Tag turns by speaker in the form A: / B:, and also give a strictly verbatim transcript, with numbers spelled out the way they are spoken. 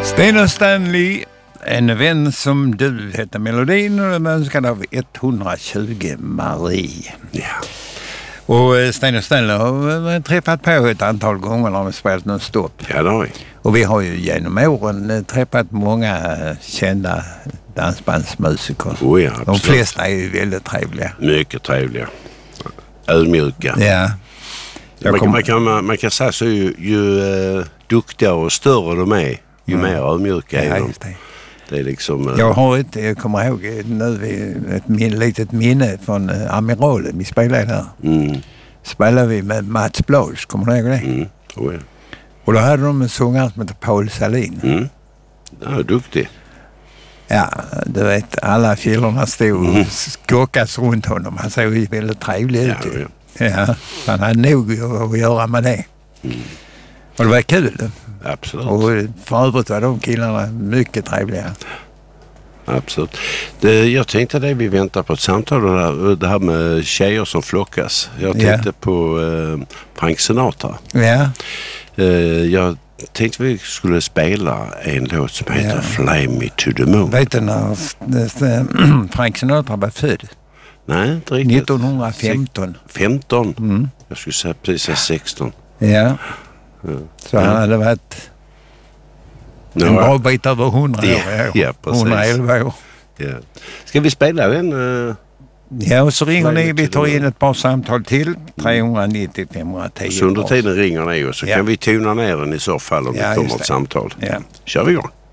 A: Sten och Stanley, en vän som du heter melodin och de önskade av etthundratjugo Marie.
B: Ja.
A: Och Sten och Stanley har träffat på ett antal gånger när de spelat någon stopp.
B: Ja, det har vi.
A: Och vi har ju genom åren träffat många kända dansbandsmusiker.
B: Oh ja, absolut.
A: De flesta är ju väldigt trevliga.
B: Mycket trevliga. Ödmjuka.
A: Ja.
B: Man,
A: kom...
B: man, kan, man, man kan säga så ju, ju uh, duktigare och större de är, ju mm. mer ödmjuka är
A: ja,
B: de.
A: just det.
B: Det är liksom... Uh...
A: Jag har ett, jag kommer ihåg nu ett min, litet minne från uh, Amiralen. Vi spelade där.
B: Mm.
A: Spelade vi med Mats Blaus, kommer du ihåg det?
B: Mm. Oh ja.
A: Och då hade de en sångare som heter Paul Salin.
B: Mm. Ja, duktig.
A: Ja, du vet, alla fillorna stod och mm. skockas runt honom. Han såg ju väldigt trevlig ut.
B: Ja, ja.
A: Ja, han hade nog att göra med det.
B: Mm.
A: Och det var kul.
B: Absolut.
A: Och för övrigt var de killarna mycket trevliga.
B: Absolut. Det, jag tänkte det vi väntar på ett samtal det här, det här med tjejer som flockas. Jag tänkte ja. på eh, Frank Sinatra.
A: Ja.
B: Eh, jag tänkte vi skulle spela en låt som heter
A: ja.
B: Fly Me to the Moon.
A: Vet du när Frank Sinatra var född?
B: Nej, inte riktigt.
A: nittonhundrafemton.
B: femton?
A: Mm.
B: Jag skulle säga precis sexton.
A: Ja. ja. Så ja. han hade varit en
B: no,
A: bra bit över hundra år.
B: Ja, ja, precis.
A: hundraelva år.
B: Ja. Ska vi spela den? Uh,
A: ja, och så ringer ni. Vi tar in ett par samtal till. trehundranittio femhundratio.
B: Så under tiden ringer ni och så
A: ja.
B: kan vi tona ner den i så fall om
A: ja,
B: det kommer ett samtal.
A: Ja.
B: Kör vi igång.